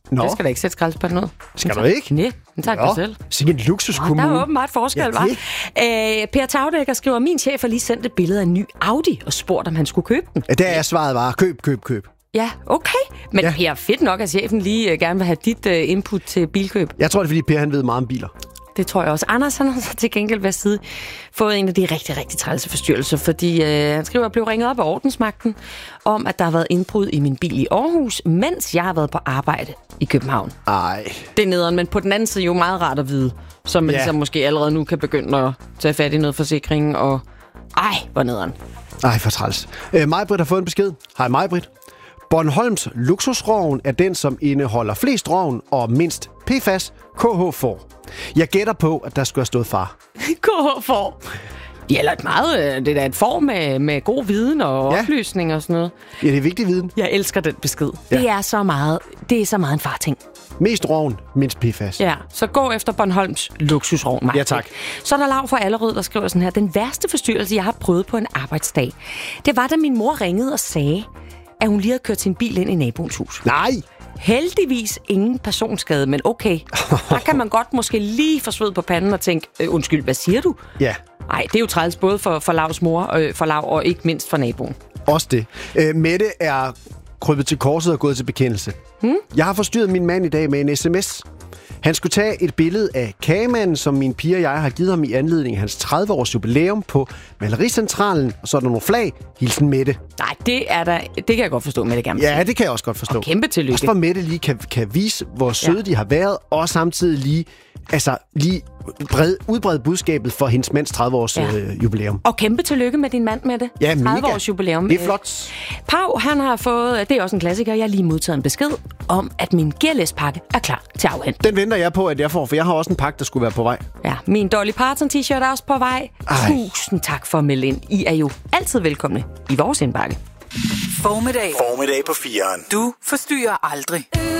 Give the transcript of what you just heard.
Det skal da ikke sætte skraldespanden ud. Skal du ikke? Nej, den tager jeg selv. Sikke en luksuskommune. Der er åbenbart forskel, hva'? Per Tagdækker skriver, min chef har lige sendt et billede af en ny Audi og spurgt, om han skulle købe den. Der er svaret bare, køb. Ja, okay. Men Per, fedt nok, at chefen lige gerne vil have dit input til bilkøb. Jeg tror, det er, fordi Per han ved meget om biler. Det tror jeg også. Anders han har så til gengæld ved side fået en af de rigtig, rigtig trælse forstyrrelser, fordi han skriver, at jeg blev ringet op af ordensmagten om, at der har været indbrud i min bil i Aarhus, mens jeg har været på arbejde i København. Ej. Det er nederen, men på den anden side jo meget rart at vide, så man ligesom måske allerede nu kan begynde at tage fat i noget forsikring, og hvor nederen. Ej, for træls. Majbrit har fået en besked. Hej Majbrit. Bornholms luksusroven er den, som indeholder flest roven og mindst PFAS KH får. Jeg gætter på, at der skulle have stået far. KH får. Ja, eller det er da et form med god viden og oplysning og sådan noget. Ja, det er vigtig viden. Jeg elsker den besked. Ja. Det er så meget en farting. Mest roven, mindst PFAS. Ja, så gå efter Bornholms luksusrovn. Ja, tak. Så er der Lav fra Allerød, der skriver sådan her. Den værste forstyrrelse, jeg har prøvet på en arbejdsdag, det var, da min mor ringede og sagde, at hun lige havde kørt sin bil ind i naboens hus. Nej! Heldigvis ingen personskade, men okay. Der kan man godt måske lige få sved på panden og tænke, undskyld, hvad siger du? Ja. Nej, det er jo træls både for Lavs mor, for Lav og ikke mindst for naboen. Også det. Mette er krybet til korset og gået til bekendelse. Jeg har forstyrret min mand i dag med en sms. Han skulle tage et billede af kagemanden, som min pige og jeg har givet ham i anledning af hans 30-års jubilæum på Malericentralen. Og så er der nogle flag. Hilsen Mette. Nej, det kan jeg godt forstå, Mette gerne. Ja, det kan jeg også godt forstå. Og kæmpe tillykke. Også for Mette lige kan vise, hvor søde de har været, og samtidig lige udbrede budskabet for hendes mands 30-års jubilæum. Og kæmpe tillykke med din mand, Mette. Ja, 30-års jubilæum. Det er flot. Pau, han har fået, det er også en klassiker, jeg har lige modtaget en besked om, at min Gearless-pakke er klar til afhent. Den venter jeg på, at jeg får, for jeg har også en pakke, der skulle være på vej. Ja, min Dolly Parton t-shirt er også på vej. Tusind tak for at melde ind. I er jo altid velkomne i vores indbakke. Formiddag på 4'eren. Du forstyrrer aldrig.